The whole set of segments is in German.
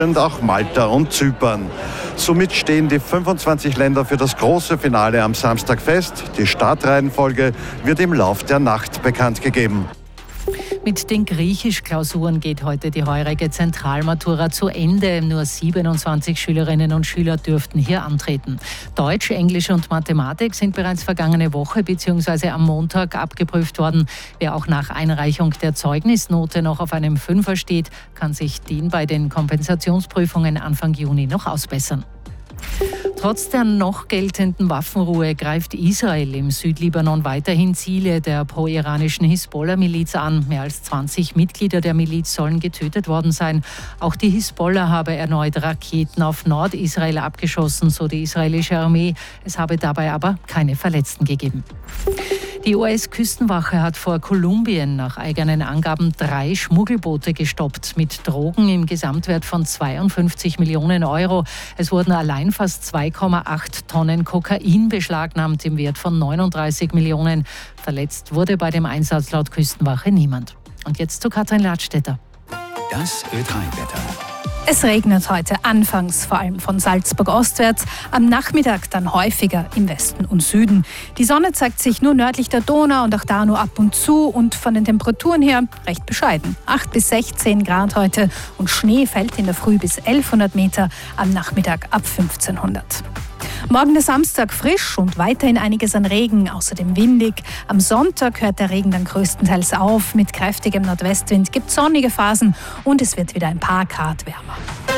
Und auch Malta und Zypern. Somit stehen die 25 Länder für das große Finale am Samstag fest. Die Startreihenfolge wird im Lauf der Nacht bekannt gegeben. Mit den Griechisch-Klausuren geht heute die heurige Zentralmatura zu Ende. Nur 27 Schülerinnen und Schüler dürften hier antreten. Deutsch, Englisch und Mathematik sind bereits vergangene Woche bzw. am Montag abgeprüft worden. Wer auch nach Einreichung der Zeugnisnote noch auf einem Fünfer steht, kann sich den bei den Kompensationsprüfungen Anfang Juni noch ausbessern. Trotz der noch geltenden Waffenruhe greift Israel im Südlibanon weiterhin Ziele der pro-iranischen Hisbollah-Miliz an. Mehr als 20 Mitglieder der Miliz sollen getötet worden sein. Auch die Hisbollah habe erneut Raketen auf Nordisrael abgeschossen, so die israelische Armee. Es habe dabei aber keine Verletzten gegeben. Die US-Küstenwache hat vor Kolumbien nach eigenen Angaben 3 Schmuggelboote gestoppt mit Drogen im Gesamtwert von 52 Millionen Euro. Es wurden allein fast 2,8 Tonnen Kokain beschlagnahmt im Wert von 39 Millionen. Verletzt wurde bei dem Einsatz laut Küstenwache niemand. Und jetzt zu Katrin Ladstätter. Das Ö3-Wetter. Es regnet heute anfangs vor allem von Salzburg ostwärts, am Nachmittag dann häufiger im Westen und Süden. Die Sonne zeigt sich nur nördlich der Donau und auch da nur ab und zu und von den Temperaturen her recht bescheiden. 8 bis 16 Grad heute und Schnee fällt in der Früh bis 1100 Meter, am Nachmittag ab 1500. Morgen der Samstag frisch und weiterhin einiges an Regen, außerdem windig. Am Sonntag hört der Regen dann größtenteils auf. Mit kräftigem Nordwestwind gibt es sonnige Phasen und es wird wieder ein paar Grad wärmer.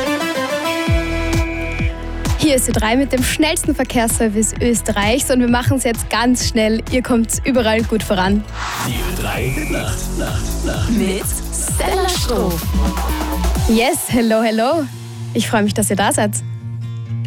Hier ist Ö3 mit dem schnellsten Verkehrsservice Österreichs und wir machen es jetzt ganz schnell. Ihr kommt überall gut voran. Die Ö3 Nacht. Mit Stella Stroh. Yes, hello. Ich freue mich, dass ihr da seid.